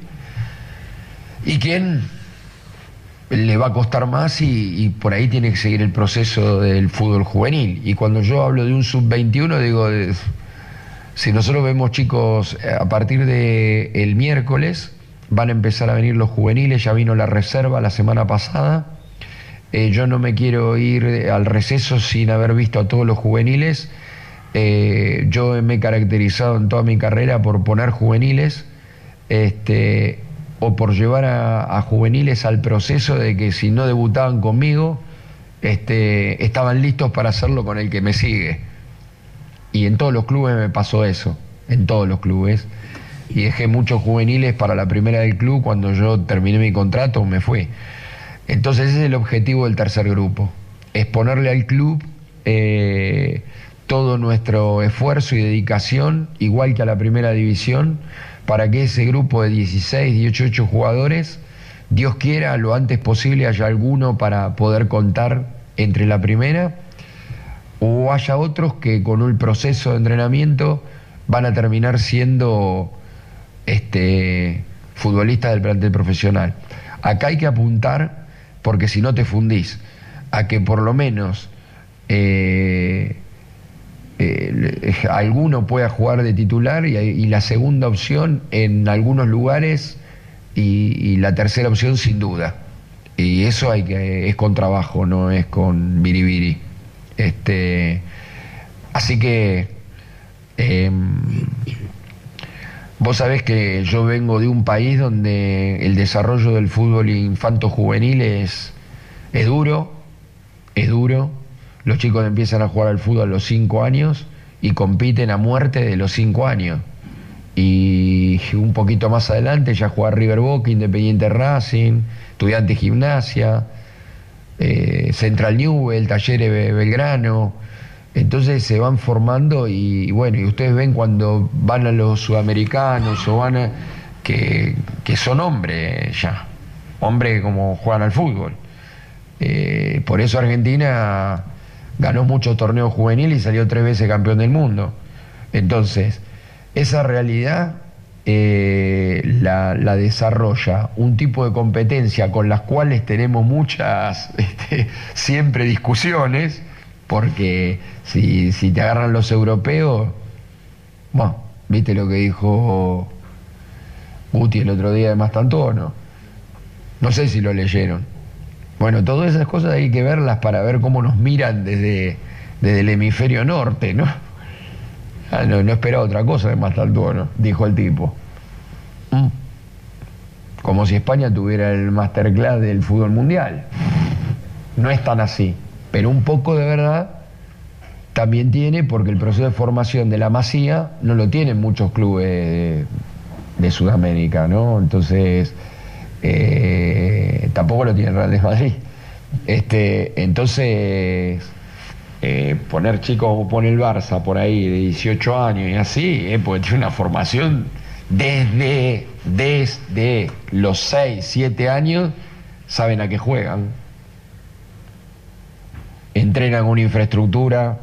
y quién le va a costar más y, y por ahí tiene que seguir el proceso del fútbol juvenil. Y cuando yo hablo de un sub veintiuno digo, eh, si nosotros vemos chicos a partir del miércoles van a empezar a venir los juveniles, ya vino la reserva la semana pasada. Eh, yo no me quiero ir al receso sin haber visto a todos los juveniles. Eh, yo me he caracterizado en toda mi carrera por poner juveniles este, o por llevar a, a juveniles al proceso de que si no debutaban conmigo, este, estaban listos para hacerlo con el que me sigue. Y en todos los clubes me pasó eso, en todos los clubes. Y dejé muchos juveniles para la primera del club cuando yo terminé mi contrato, me fui. Entonces ese es el objetivo del tercer grupo, es ponerle al club eh, todo nuestro esfuerzo y dedicación, igual que a la primera división, para que ese grupo de dieciséis, dieciocho jugadores, Dios quiera, lo antes posible haya alguno para poder contar entre la primera, o haya otros que con un proceso de entrenamiento van a terminar siendo este, futbolistas del plantel profesional. Acá hay que apuntar, porque si no te fundís, a que por lo menos eh, eh, alguno pueda jugar de titular y, y la segunda opción en algunos lugares y, y la tercera opción sin duda. Y eso hay que es con trabajo, no es con biribiri. Este, así que eh, vos sabés que yo vengo de un país donde el desarrollo del fútbol infanto-juvenil es, es duro, es duro. Los chicos empiezan a jugar al fútbol a los cinco años y compiten a muerte de los cinco años. Y un poquito más adelante ya juega River Boca, Independiente Racing, Estudiantes Gimnasia, eh, Central Newell, Talleres Belgrano. Entonces se van formando y, y bueno, y ustedes ven cuando van a los sudamericanos o van a, que, que son hombres ya, hombres como juegan al fútbol. Eh, por eso Argentina ganó muchos torneos juveniles y salió tres veces campeón del mundo. Entonces, esa realidad eh, la, la desarrolla un tipo de competencia con las cuales tenemos muchas, este, siempre discusiones, porque si, si te agarran los europeos, bueno, viste lo que dijo Guti el otro día de Mastantuono, no sé si lo leyeron. Bueno, todas esas cosas hay que verlas para ver cómo nos miran desde, desde el hemisferio norte, ¿no? Ah, no, no esperaba otra cosa de Mastantuono, dijo el tipo. Mm. Como si España tuviera el masterclass del fútbol mundial. No es tan así. Pero un poco de verdad también tiene, porque el proceso de formación de la Masía no lo tienen muchos clubes de, de Sudamérica, ¿no? Entonces, eh, tampoco lo tiene el Real de Madrid. Este, entonces, eh, poner chicos como pone el Barça por ahí de dieciocho años y así, eh, porque tiene una formación desde, desde los seis, siete años, saben a qué juegan. Entrenan una infraestructura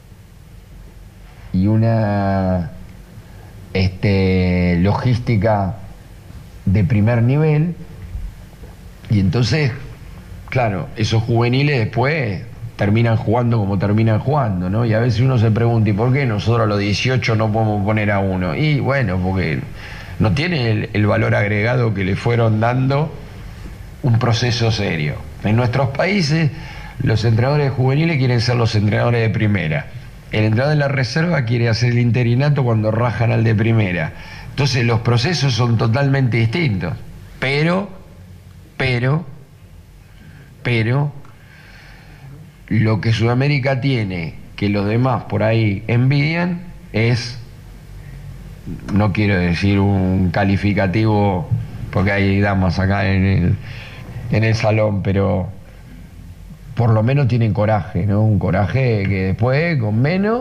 y una este, logística de primer nivel, y entonces, claro, esos juveniles después terminan jugando como terminan jugando, ¿no? Y a veces uno se pregunta, ¿y por qué nosotros a los dieciocho no podemos poner a uno? Y bueno, porque no tiene el, el valor agregado que le fueron dando un proceso serio. En nuestros países los entrenadores juveniles quieren ser los entrenadores de primera. El entrenador de la reserva quiere hacer el interinato cuando rajan al de primera. Entonces los procesos son totalmente distintos. Pero, pero, pero, lo que Sudamérica tiene que los demás por ahí envidian es, no quiero decir un calificativo porque hay damas acá en el, en el salón, pero por lo menos tienen coraje, ¿no? Un coraje que después con menos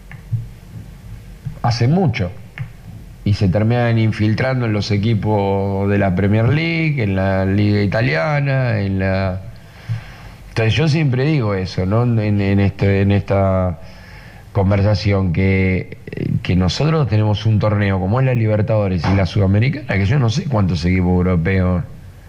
hace mucho y se terminan infiltrando en los equipos de la Premier League, en la Liga Italiana, en la... Entonces yo siempre digo eso, ¿no? En, en, este, en esta conversación, que, que nosotros tenemos un torneo como es la Libertadores y la Sudamericana, que yo no sé cuántos equipos europeos...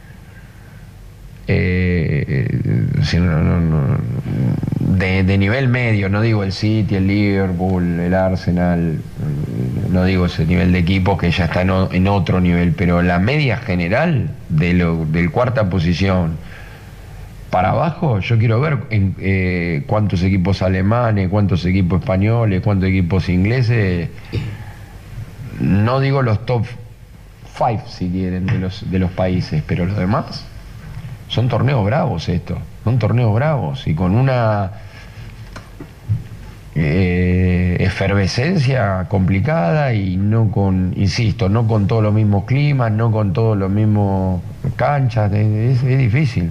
Eh, si no, no, no, de, de nivel medio, no digo el City, el Liverpool, el Arsenal, no digo ese nivel de equipos que ya está en, en otro nivel, pero la media general de lo, del cuarta posición para abajo, yo quiero ver en, eh, cuántos equipos alemanes, cuántos equipos españoles, cuántos equipos ingleses, no digo los top five si quieren de los, de los países, pero los demás. Son torneos bravos estos, son torneos bravos y con una eh, efervescencia complicada y no con, insisto, no con todos los mismos climas, no con todos los mismos canchas, es, es difícil.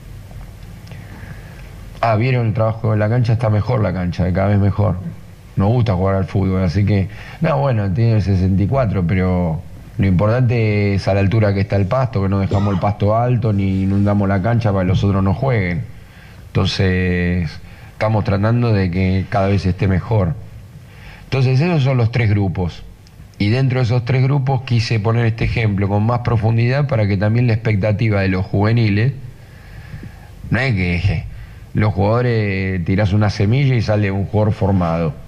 Ah, vieron el trabajo de la cancha, está mejor la cancha, cada vez mejor. Nos gusta jugar al fútbol, así que, no, bueno, tiene sesenta y cuatro, pero... Lo importante es a la altura que está el pasto, que no dejamos el pasto alto ni inundamos la cancha para que los otros no jueguen. Entonces, estamos tratando de que cada vez esté mejor. Entonces, esos son los tres grupos. Y dentro de esos tres grupos quise poner este ejemplo con más profundidad para que también la expectativa de los juveniles, no es que los jugadores tirás una semilla y sale un jugador formado.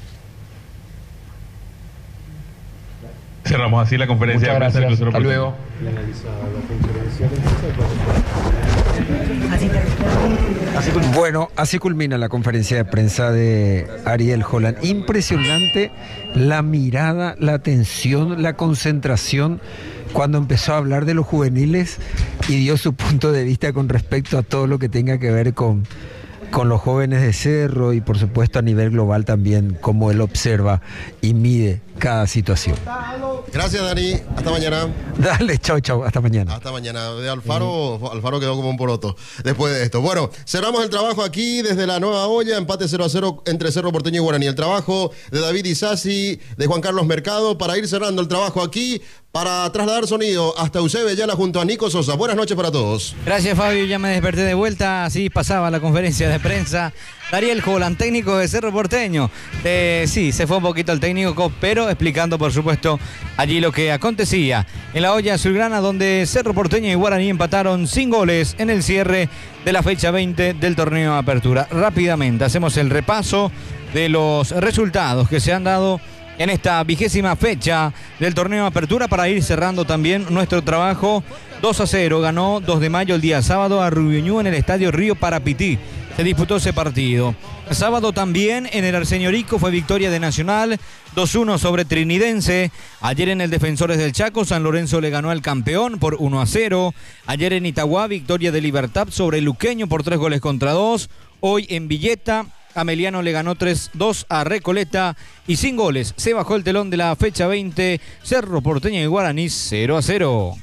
Cerramos así la conferencia. Muchas de gracias. Hasta luego. Bueno, así culmina la conferencia de prensa de Ariel Holland. Impresionante la mirada, la atención, la concentración cuando empezó a hablar de los juveniles y dio su punto de vista con respecto a todo lo que tenga que ver con, con los jóvenes de Cerro y por supuesto a nivel global también cómo él observa y mide cada situación. Gracias, Dani. Hasta mañana. Dale, chau, chau. Hasta mañana. Hasta mañana. De Alfaro, mm. Alfaro quedó como un poroto después de esto. Bueno, cerramos el trabajo aquí desde la Nueva Olla. Empate cero a cero entre Cerro Porteño y Guaraní. El trabajo de David Isasi, de Juan Carlos Mercado, para ir cerrando el trabajo aquí, para trasladar sonido hasta Eusebio Ayala junto a Nico Sosa. Buenas noches para todos. Gracias, Fabio. Ya me desperté de vuelta. Así pasaba la conferencia de prensa. Ariel Holland, técnico de Cerro Porteño. Eh, sí, se fue un poquito el técnico, pero explicando, por supuesto, allí lo que acontecía en la olla azulgrana, donde Cerro Porteño y Guaraní empataron sin goles en el cierre de la fecha veinte del torneo de apertura. Rápidamente hacemos el repaso de los resultados que se han dado en esta vigésima fecha del torneo de apertura para ir cerrando también nuestro trabajo. dos a cero ganó dos de mayo el día sábado a Rubioñú en el estadio Río Parapití. Se disputó ese partido. El sábado también en el Arsenio Rico fue victoria de Nacional, dos uno sobre Trinidense. Ayer en el Defensores del Chaco, San Lorenzo le ganó al campeón por uno a cero. Ayer en Itagua, victoria de Libertad sobre Luqueño por tres goles contra dos. Hoy en Villeta, Ameliano le ganó tres dos a Recoleta y sin goles se bajó el telón de la fecha veinte. Cerro Porteño y Guaraní cero a cero.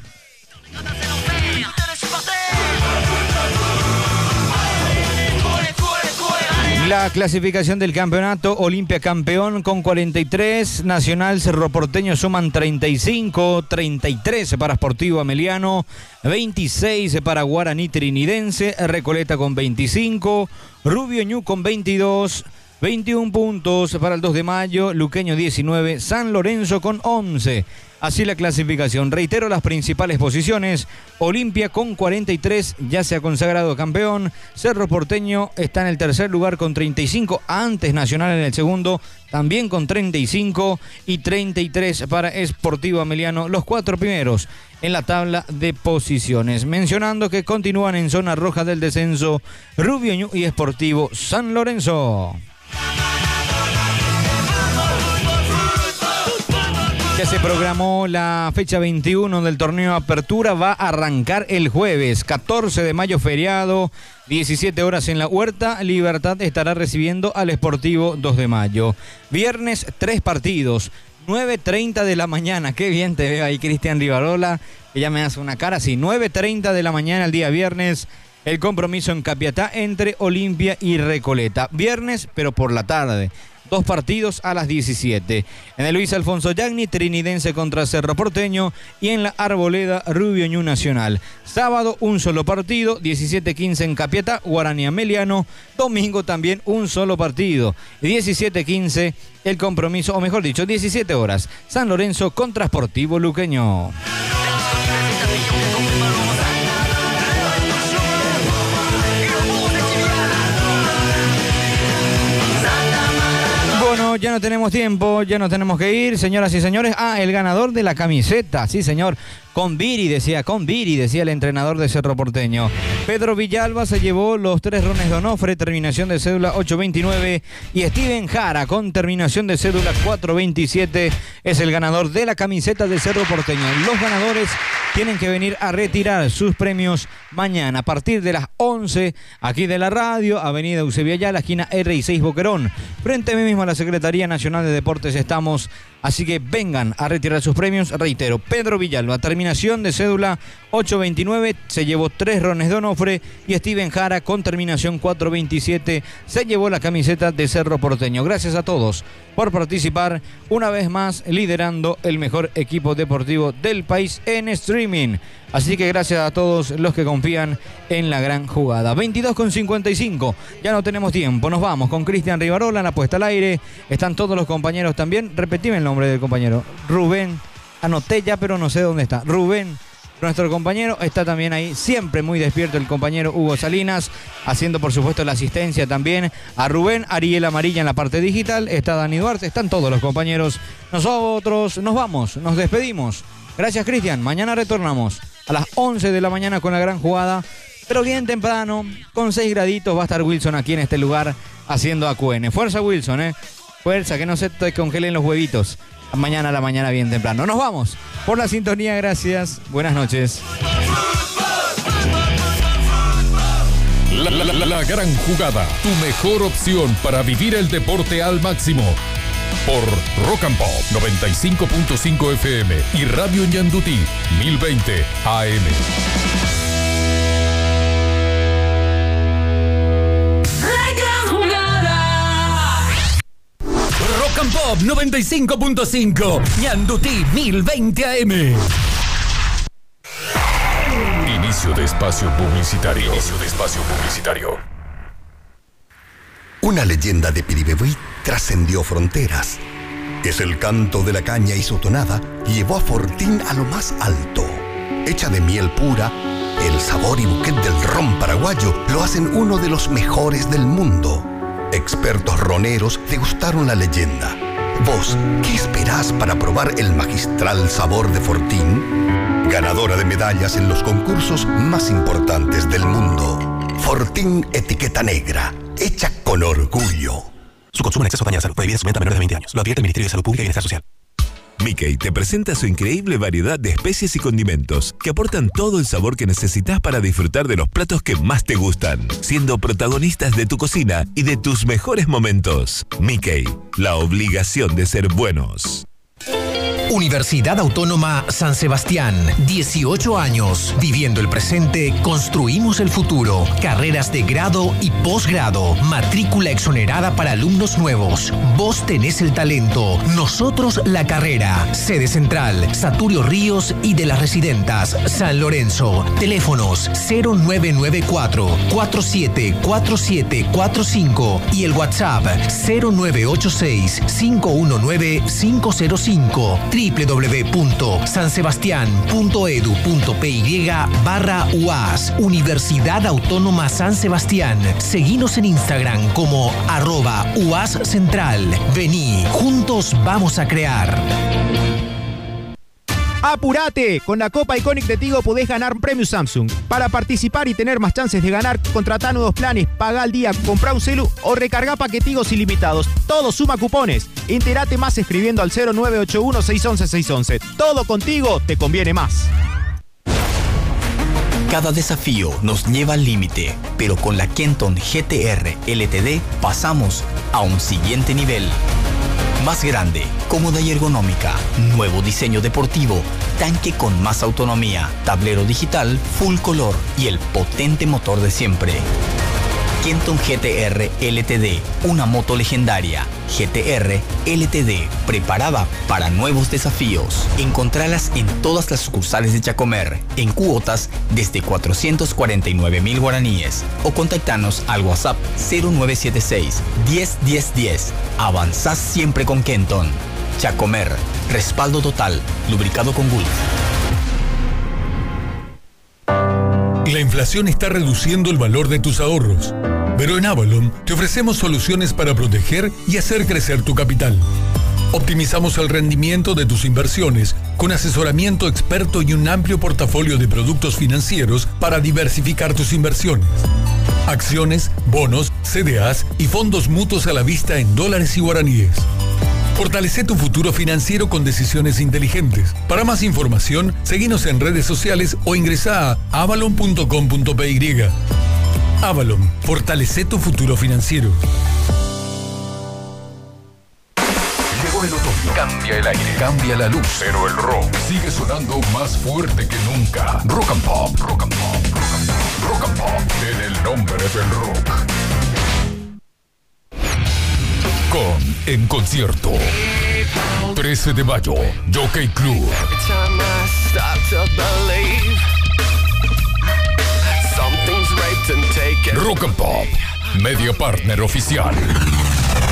La clasificación del campeonato: Olimpia campeón con cuarenta y tres, Nacional, Cerro Porteño suman treinta y cinco, treinta y tres para Sportivo Ameliano, veintiséis para Guaraní Trinidense, Recoleta con veinticinco, Rubio Ñu con veintidós, veintiún puntos para el dos de mayo, Luqueño diecinueve, San Lorenzo con once. Así la clasificación. Reitero las principales posiciones. Olimpia con cuarenta y tres, ya se ha consagrado campeón. Cerro Porteño está en el tercer lugar con treinta y cinco, antes Nacional en el segundo, también con treinta y cinco, y treinta y tres para Sportivo Ameliano, los cuatro primeros en la tabla de posiciones. Mencionando que continúan en zona roja del descenso Rubio Ñu y Sportivo San Lorenzo. Ya se programó la fecha veintiuno del torneo Apertura, va a arrancar el jueves, catorce de mayo, feriado, diecisiete horas en la Huerta. Libertad estará recibiendo al Sportivo dos de mayo. Viernes, tres partidos, nueve treinta de la mañana. Qué bien te veo ahí, Cristian Rivarola, que ya me hace una cara así. nueve treinta de la mañana el día viernes, el compromiso en Capiatá entre Olimpia y Recoleta. Viernes, pero por la tarde. Dos partidos a las diecisiete. En el Luis Alfonso Yagni, Trinidense contra Cerro Porteño, y en la Arboleda, Rubio Ñu Nacional. Sábado, un solo partido, diecisiete quince en Capiatá, Guaraní Ameliano. Domingo también un solo partido, diecisiete quince el compromiso, o mejor dicho, diecisiete horas, San Lorenzo contra Sportivo Luqueño. Bueno, ya no tenemos tiempo, ya no tenemos que ir, señoras y señores. Ah, el ganador de la camiseta, sí señor, con Viri, decía, con Viri, decía el entrenador de Cerro Porteño. Pedro Villalba se llevó los tres rones de Onofre, terminación de cédula ocho veintinueve, y Steven Jara, con terminación de cédula cuatro veintisiete, es el ganador de la camiseta de Cerro Porteño. Los ganadores tienen que venir a retirar sus premios mañana a partir de las once, aquí de la radio, Avenida Eusebio Ayala, esquina R y seis Boquerón. Frente a mí mismo a la Secretaría Nacional de Deportes estamos, así que vengan a retirar sus premios. Reitero, Pedro Villalba, terminación de cédula ocho veintinueve, se llevó tres rones de Onofre, y Steven Jara, con terminación cuatro veintisiete, se llevó la camiseta de Cerro Porteño. Gracias a todos por participar, una vez más liderando el mejor equipo deportivo del país en streaming. Así que gracias a todos los que confían en la gran jugada. veintidós con cincuenta y cinco, ya no tenemos tiempo, nos vamos con Cristian Rivarola en la puesta al aire. Están todos los compañeros también, repetime el nombre del compañero, Rubén, anoté ya pero no sé dónde está, Rubén, nuestro compañero, está también ahí, siempre muy despierto el compañero Hugo Salinas, haciendo por supuesto la asistencia también a Rubén. Ariel Amarilla en la parte digital, está Dani Duarte, están todos los compañeros. Nosotros nos vamos, nos despedimos. Gracias, Cristian, mañana retornamos a las once de la mañana con la gran jugada, pero bien temprano, con seis graditos, va a estar Wilson aquí en este lugar haciendo A Q N. Fuerza, Wilson, eh. Fuerza, que no se te congelen los huevitos. Mañana a la mañana bien temprano. Nos vamos por la sintonía, gracias. Buenas noches. La, la, la, la gran jugada, tu mejor opción para vivir el deporte al máximo. Por Rock and Pop noventa y cinco punto cinco F M y Radio Ñandutí mil veinte A M. Rock and Pop noventa y cinco punto cinco, Ñandutí mil veinte A M. Inicio de espacio publicitario. Inicio de espacio publicitario. Una leyenda de Piribebuy trascendió fronteras. Es el canto de la caña y su tonada llevó a Fortín a lo más alto. Hecha de miel pura, el sabor y buquet del ron paraguayo lo hacen uno de los mejores del mundo. Expertos roneros degustaron la leyenda. ¿Vos qué esperás para probar el magistral sabor de Fortín? Ganadora de medallas en los concursos más importantes del mundo. Fortín Etiqueta Negra, hecha con orgullo. Su consumo en exceso daña la salud. Prohibida su venta a menores de veinte años. Lo advierte el Ministerio de Salud Pública y Bienestar Social. Mickey te presenta su increíble variedad de especies y condimentos que aportan todo el sabor que necesitas para disfrutar de los platos que más te gustan, siendo protagonistas de tu cocina y de tus mejores momentos. Mickey, la obligación de ser buenos. Universidad Autónoma San Sebastián, dieciocho años, viviendo el presente, construimos el futuro. Carreras de grado y posgrado, matrícula exonerada para alumnos nuevos. Vos tenés el talento, nosotros la carrera. Sede central, Saturio Ríos y de las Residentas, San Lorenzo. Teléfonos cero nueve nueve cuatro, cuatro siete cuatro siete cuatro cinco y el WhatsApp cero nueve ocho seis, cinco uno nueve, cinco cero cinco. doble u doble u doble u punto san sebastián punto edu punto p y barra U A S. Universidad Autónoma San Sebastián. Seguinos en Instagram como arroba U A S Central. Vení, juntos vamos a crear. ¡Apurate! Con la Copa Iconic de Tigo podés ganar un premio Samsung. Para participar y tener más chances de ganar, contratá nuevos planes, pagá al día, comprá un celu o recargá paquetigos ilimitados. Todo suma cupones. Entérate más escribiendo al cero nueve ocho uno, seis uno uno, seis uno uno. Todo contigo te conviene más. Cada desafío nos lleva al límite, pero con la Kenton G T R L T D pasamos a un siguiente nivel. Más grande, cómoda y ergonómica, nuevo diseño deportivo, tanque con más autonomía, tablero digital full color y el potente motor de siempre. Kenton G T R L T D, una moto legendaria. G T R L T D, preparada para nuevos desafíos. Encontralas en todas las sucursales de Chacomer, en cuotas desde cuatrocientos cuarenta y nueve mil guaraníes. O contactanos al WhatsApp cero nueve siete seis, diez, diez, diez. Avanzás siempre con Kenton. Chacomer, respaldo total, lubricado con Gulf. La inflación está reduciendo el valor de tus ahorros, pero en Avalon te ofrecemos soluciones para proteger y hacer crecer tu capital. Optimizamos el rendimiento de tus inversiones con asesoramiento experto y un amplio portafolio de productos financieros para diversificar tus inversiones. Acciones, bonos, C D As y fondos mutuos a la vista en dólares y guaraníes. Fortalece tu futuro financiero con decisiones inteligentes. Para más información, seguinos en redes sociales o ingresa a avalon punto com punto p y. Avalon, fortalece tu futuro financiero. Llegó el otoño. Cambia el aire, cambia la luz, pero el rock sigue sonando más fuerte que nunca. Rock and Pop, Rock and Pop, Rock and Pop, Rock and Pop, en el nombre del rock. Con En Concierto, trece de mayo, Jockey Club. Rock and Pop, media partner oficial.